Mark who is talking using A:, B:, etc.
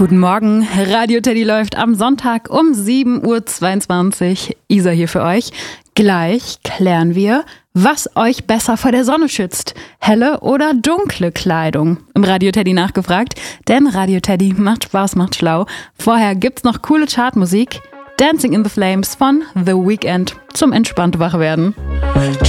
A: Guten Morgen, Radio Teddy läuft am Sonntag um 7.22 Uhr. Isa hier für euch. Gleich klären wir, was euch besser vor der Sonne schützt. Helle oder dunkle Kleidung? Im Radio Teddy nachgefragt, denn Radio Teddy macht Spaß, macht schlau. Vorher gibt's noch coole Chartmusik. Dancing in the Flames von The Weeknd zum entspannt Wachwerden.